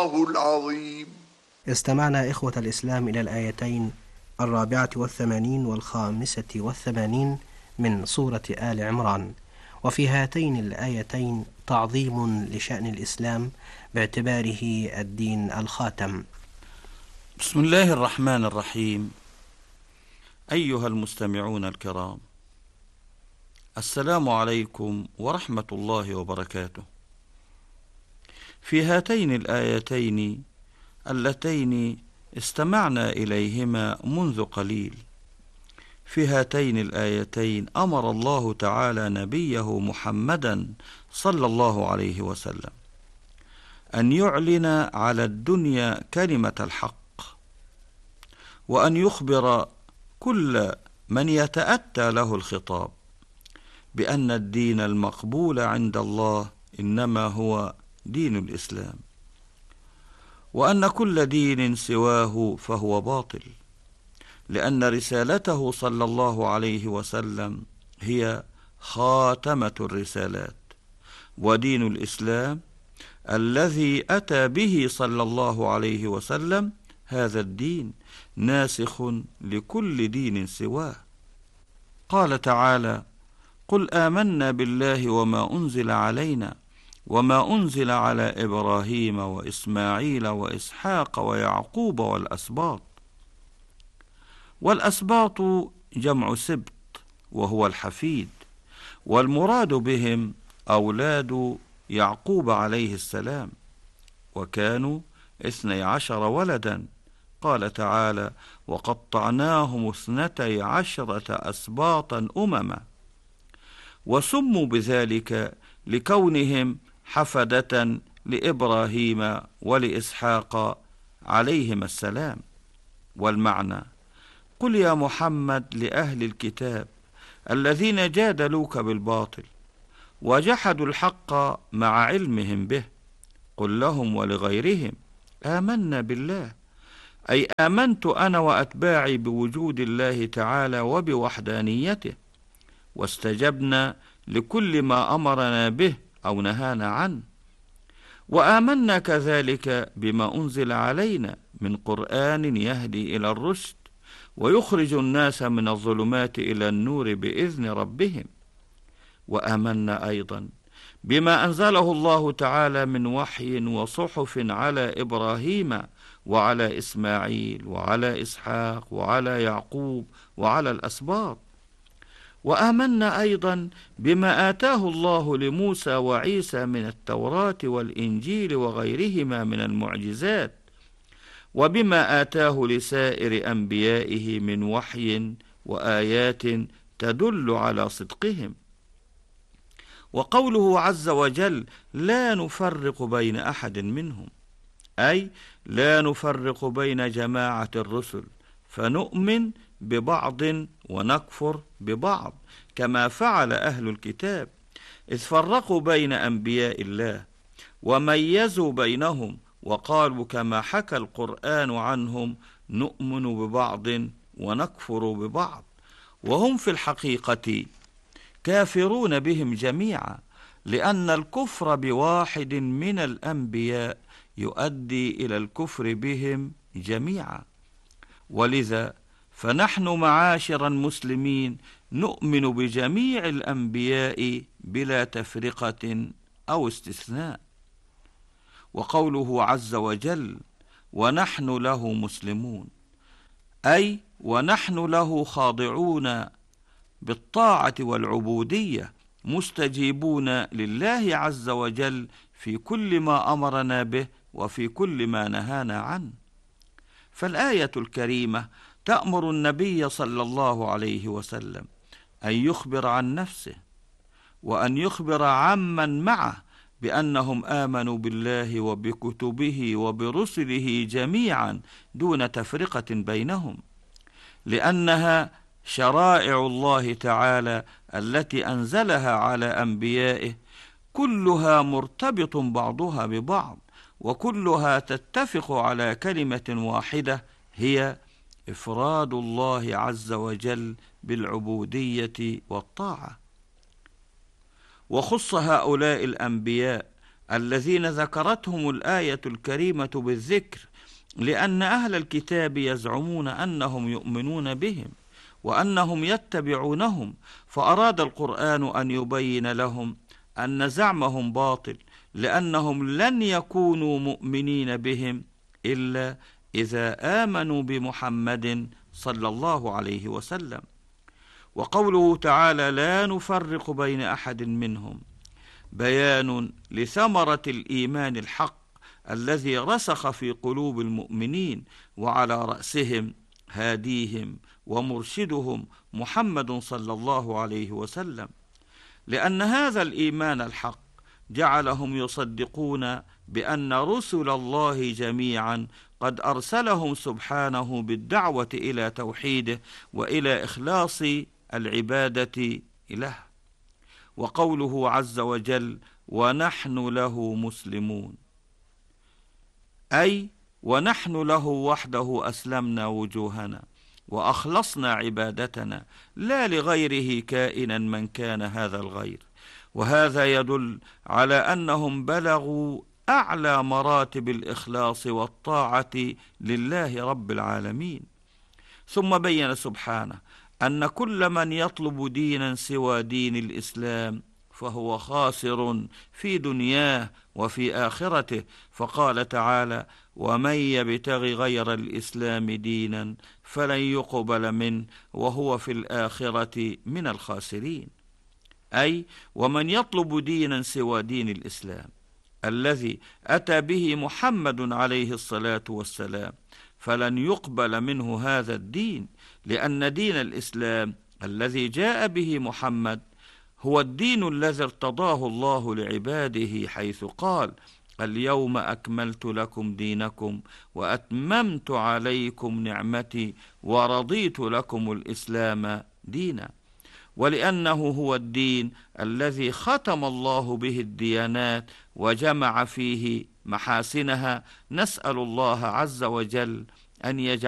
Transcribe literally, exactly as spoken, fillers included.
الله العظيم. استمعنا إخوة الإسلام إلى الآيتين الرابعة والثمانين والخامسة والثمانين من سورة آل عمران، وفي هاتين الآيتين تعظيم لشأن الإسلام باعتباره الدين الخاتم. بسم الله الرحمن الرحيم. أيها المستمعون الكرام، السلام عليكم ورحمة الله وبركاته. في هاتين الآيتين اللتين استمعنا إليهما منذ قليل، في هاتين الآيتين أمر الله تعالى نبيه محمدا صلى الله عليه وسلم أن يعلن على الدنيا كلمة الحق، وأن يخبر كل من يتأتى له الخطاب بأن الدين المقبول عند الله إنما هو دين الإسلام، وأن كل دين سواه فهو باطل، لأن رسالته صلى الله عليه وسلم هي خاتمة الرسالات، ودين الإسلام الذي أتى به صلى الله عليه وسلم هذا الدين ناسخ لكل دين سواه. قال تعالى: قل آمنا بالله وما أنزل علينا وما أنزل على إبراهيم وإسماعيل وإسحاق ويعقوب والأسباط. والأسباط جمع سبط وهو الحفيد، والمراد بهم أولاد يعقوب عليه السلام، وكانوا اثني عشر ولدا. قال تعالى: وقطعناهم اثنتي عشرة أسباطا أمما، وسموا بذلك لكونهم حفدة لإبراهيم ولإسحاق عليهما السلام. والمعنى: قل يا محمد لأهل الكتاب الذين جادلوك بالباطل وجحدوا الحق مع علمهم به، قل لهم ولغيرهم آمنا بالله، أي آمنت أنا وأتباعي بوجود الله تعالى وبوحدانيته، واستجبنا لكل ما أمرنا به أو نهانا عنه، وآمنا كذلك بما أنزل علينا من قرآن يهدي إلى الرشد ويخرج الناس من الظلمات إلى النور بإذن ربهم، وآمنا أيضا بما أنزله الله تعالى من وحي وصحف على إبراهيم وعلى إسماعيل وعلى إسحاق وعلى يعقوب وعلى الأسباط. وآمنا أيضا بما آتاه الله لموسى وعيسى من التوراة والإنجيل وغيرهما من المعجزات، وبما آتاه لسائر أنبيائه من وحي وآيات تدل على صدقهم. وقوله عز وجل: لا نفرق بين أحد منهم، أي لا نفرق بين جماعة الرسل، فنؤمن ببعض ونكفر ببعض، كما فعل أهل الكتاب إذ فرقوا بين أنبياء الله وميزوا بينهم، وقالوا كما حكى القرآن عنهم: نؤمن ببعض ونكفر ببعض، وهم في الحقيقة كافرون بهم جميعا، لأن الكفر بواحد من الأنبياء يؤدي إلى الكفر بهم جميعا. ولذا فنحن معاشر المسلمين نؤمن بجميع الأنبياء بلا تفرقة أو استثناء. وقوله عز وجل: ونحن له مسلمون، أي ونحن له خاضعون بالطاعة والعبودية، مستجيبون لله عز وجل في كل ما أمرنا به وفي كل ما نهانا عنه. فالآية الكريمة تأمر النبي صلى الله عليه وسلم أن يخبر عن نفسه، وأن يخبر عمن معه بأنهم آمنوا بالله وبكتبه وبرسله جميعا دون تفرقة بينهم، لأنها شرائع الله تعالى التي أنزلها على أنبيائه كلها مرتبط بعضها ببعض، وكلها تتفق على كلمة واحدة هي إفراد الله عز وجل بالعبودية والطاعة. وخص هؤلاء الأنبياء الذين ذكرتهم الآية الكريمة بالذكر، لأن أهل الكتاب يزعمون أنهم يؤمنون بهم وأنهم يتبعونهم، فأراد القرآن أن يبين لهم أن زعمهم باطل، لأنهم لن يكونوا مؤمنين بهم إلا إذا آمنوا بمحمد صلى الله عليه وسلم. وقوله تعالى لا نفرق بين أحد منهم بيان لثمرة الإيمان الحق الذي رسخ في قلوب المؤمنين، وعلى رأسهم هاديهم ومرشدهم محمد صلى الله عليه وسلم، لأن هذا الإيمان الحق جعلهم يصدقون بأن رسل الله جميعا قد أرسلهم سبحانه بالدعوة إلى توحيده وإلى إخلاص العبادة له. وقوله عز وجل ونحن له مسلمون، أي ونحن له وحده أسلمنا وجوهنا وأخلصنا عبادتنا، لا لغيره كائنا من كان هذا الغير. وهذا يدل على أنهم بلغوا أعلى مراتب الإخلاص والطاعة لله رب العالمين. ثم بين سبحانه أن كل من يطلب دينا سوى دين الإسلام فهو خاسر في دنياه وفي آخرته، فقال تعالى ومن يبتغ غير الإسلام دينا فلن يقبل منه وهو في الآخرة من الخاسرين. أي ومن يطلب دينا سوى دين الإسلام الذي أتى به محمد عليه الصلاة والسلام فلن يقبل منه هذا الدين، لأن دين الإسلام الذي جاء به محمد هو الدين الذي ارتضاه الله لعباده، حيث قال اليوم أكملت لكم دينكم وأتممت عليكم نعمتي ورضيت لكم الإسلام دينا. ولأنه هو الدين الذي ختم الله به الديانات وجمع فيه محاسنها، نسأل الله عز وجل أن يجعل